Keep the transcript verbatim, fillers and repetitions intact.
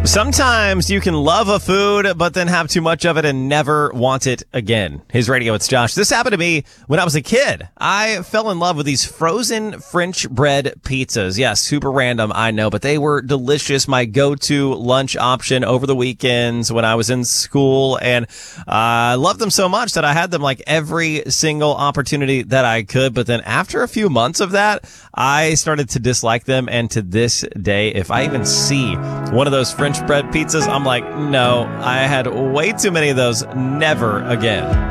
Sometimes you can love a food, but then have too much of it and never want it again. His radio, it's Josh. This happened to me when I was a kid. I fell in love with these frozen French bread pizzas. Yeah, super random, I know, but they were delicious. My go-to lunch option over the weekends when I was in school. And uh, I loved them so much that I had them like every single opportunity that I could. But then after a few months of that, I started to dislike them. And to this day, if I even see one of those French bread pizzas, I'm like, no, I had way too many of those. Never again.